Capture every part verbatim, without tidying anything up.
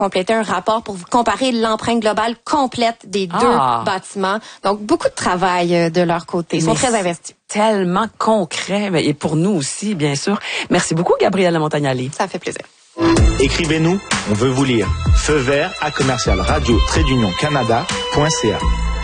complété un rapport pour vous comparer l'empreinte globale complète des deux ah. bâtiments. Donc, beaucoup de travail de leur côté. Ils sont Mais très investis. Tellement concret, et pour nous aussi, bien sûr. Merci beaucoup, Gabrielle Montagnali. Ça fait plaisir. Écrivez-nous, on veut vous lire. Feu vert à commercial radio trait d'union canada point c a.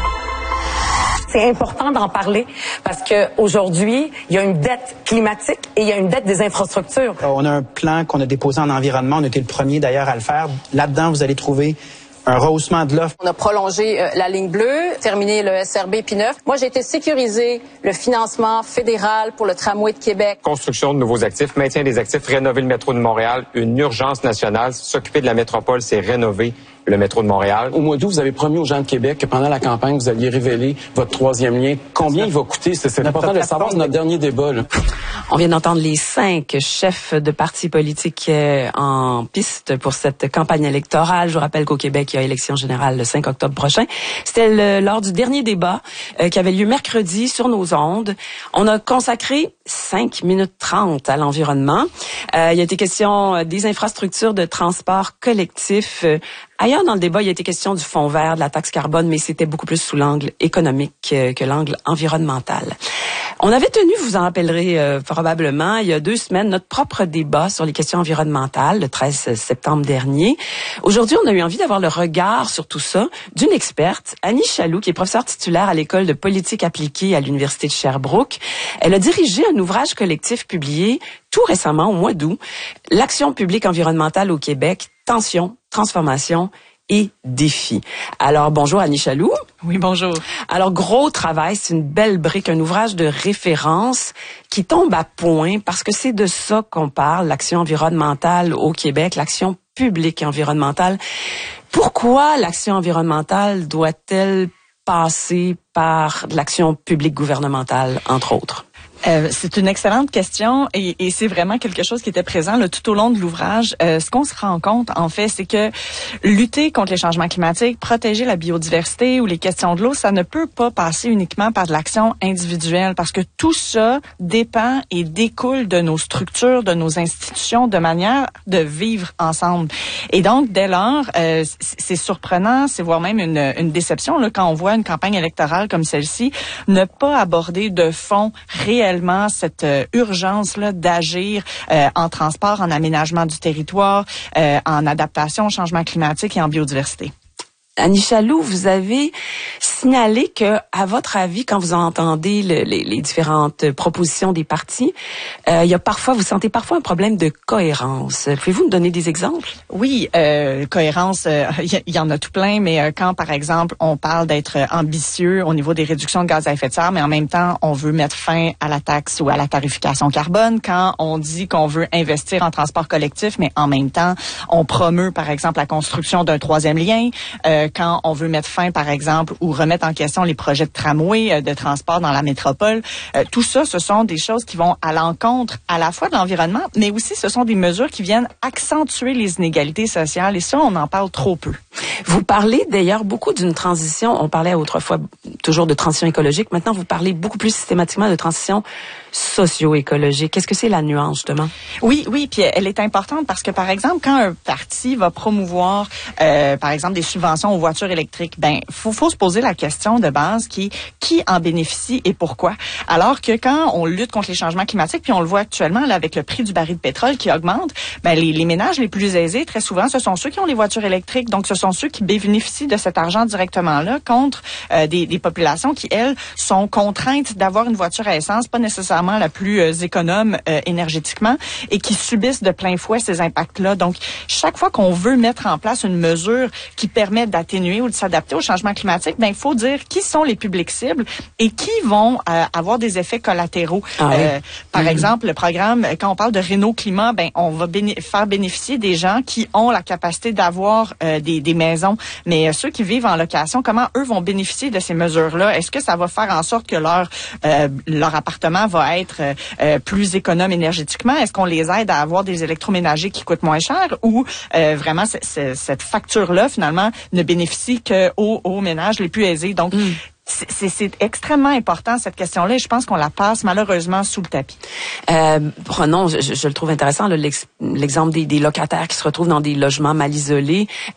C'est important d'en parler parce que aujourd'hui, il y a une dette climatique et il y a une dette des infrastructures. On a un plan qu'on a déposé en environnement. On a été le premier d'ailleurs à le faire. Là-dedans, vous allez trouver un rehaussement de l'offre. On a prolongé euh, la ligne bleue, terminé le S R B P neuf. Moi, j'ai été sécuriser le financement fédéral pour le tramway de Québec. Construction de nouveaux actifs, maintien des actifs, rénover le métro de Montréal, une urgence nationale. S'occuper de la métropole, c'est rénover le métro de Montréal. Au mois d'août, vous avez promis aux gens de Québec que pendant la campagne, vous alliez révéler votre troisième lien. Combien il va coûter? C'est, c'est important de le savoir, c'est notre dernier débat, là. On vient d'entendre les cinq chefs de partis politiques en piste pour cette campagne électorale. Je vous rappelle qu'au Québec, il y a élection générale le cinq octobre prochain. C'était le, lors du dernier débat euh, qui avait lieu mercredi sur nos ondes. On a consacré cinq minutes trente à l'environnement. Euh, il y a été question des infrastructures de transport collectif. Euh, Ailleurs dans le débat, il a été question du fonds vert, de la taxe carbone, mais c'était beaucoup plus sous l'angle économique que, que l'angle environnemental. On avait tenu, vous en rappellerez euh, probablement, il y a deux semaines, notre propre débat sur les questions environnementales, le treize septembre dernier. Aujourd'hui, on a eu envie d'avoir le regard sur tout ça d'une experte, Annie Chaloux, qui est professeure titulaire à l'École de politique appliquée à l'Université de Sherbrooke. Elle a dirigé un ouvrage collectif publié tout récemment, au mois d'août, L'action publique environnementale au Québec, tensions, transformation et défis. Alors, bonjour Annie Chaloux. Oui, bonjour. Alors, gros travail, c'est une belle brique, un ouvrage de référence qui tombe à point parce que c'est de ça qu'on parle, l'action environnementale au Québec, l'action publique environnementale. Pourquoi l'action environnementale doit-elle passer par l'action publique gouvernementale, entre autres? Euh, c'est une excellente question et, et c'est vraiment quelque chose qui était présent là, tout au long de l'ouvrage. Euh, ce qu'on se rend compte, en fait, c'est que lutter contre les changements climatiques, protéger la biodiversité ou les questions de l'eau, ça ne peut pas passer uniquement par de l'action individuelle parce que tout ça dépend et découle de nos structures, de nos institutions, de manière de vivre ensemble. Et donc, dès lors, euh, c'est surprenant, c'est voire même une, une déception là, quand on voit une campagne électorale comme celle-ci ne pas aborder de fond réellement cette euh, urgence-là d'agir euh, en transport, en aménagement du territoire, euh, en adaptation au changement climatique et en biodiversité. Annie Chaloux, vous avez signalé que, à votre avis, quand vous entendez le, les, les différentes propositions des partis, euh, il y a parfois, vous sentez parfois un problème de cohérence. Pouvez-vous nous donner des exemples? Oui, euh, cohérence, il euh, y, y en a tout plein, mais euh, quand, par exemple, on parle d'être ambitieux au niveau des réductions de gaz à effet de serre, mais en même temps, on veut mettre fin à la taxe ou à la tarification carbone, quand on dit qu'on veut investir en transport collectif, mais en même temps, on promeut, par exemple, la construction d'un troisième lien, euh, quand on veut mettre fin, par exemple, ou remettre en question les projets de tramway, euh, de transport dans la métropole. Euh, tout ça, ce sont des choses qui vont à l'encontre à la fois de l'environnement, mais aussi ce sont des mesures qui viennent accentuer les inégalités sociales. Et ça, on en parle trop peu. Vous parlez d'ailleurs beaucoup d'une transition. On parlait autrefois toujours de transition écologique. Maintenant, vous parlez beaucoup plus systématiquement de transition socio-écologique. Qu'est-ce que c'est la nuance, justement? Oui, oui, puis elle est importante parce que, par exemple, quand un parti va promouvoir, euh, par exemple, des subventions aux voitures électriques, ben, faut, faut se poser la question de base qui est qui en bénéficie et pourquoi. Alors que quand on lutte contre les changements climatiques, puis on le voit actuellement là, avec le prix du baril de pétrole qui augmente, ben, les, les ménages les plus aisés, très souvent, ce sont ceux qui ont les voitures électriques. Donc, ce sont ceux qui bénéficient de cet argent directement là contre euh, des, des populations qui, elles, sont contraintes d'avoir une voiture à essence, pas nécessairement la plus euh, économe euh, énergétiquement et qui subissent de plein fouet ces impacts-là. Donc, chaque fois qu'on veut mettre en place une mesure qui permet d'atténuer ou de s'adapter au changement climatique, ben il faut dire qui sont les publics cibles et qui vont euh, avoir des effets collatéraux. Ah oui. euh, par mmh. exemple, le programme, quand on parle de Réno Climat, ben on va béné- faire bénéficier des gens qui ont la capacité d'avoir euh, des, des maisons, mais euh, ceux qui vivent en location, comment eux vont bénéficier de ces mesures-là? Est-ce que ça va faire en sorte que leur euh, leur appartement va être euh, plus économe énergétiquement? Est-ce qu'on les aide à avoir des électroménagers qui coûtent moins cher ou euh, vraiment c- c- cette facture-là, finalement, ne bénéficie qu'aux aux ménages les plus aisés? Donc, mm. C'est, c'est extrêmement important, cette question-là, et je pense qu'on la passe malheureusement sous le tapis. Euh, prenons, je, je le trouve intéressant, là, l'ex, l'exemple des, des locataires qui se retrouvent dans des logements mal isolés.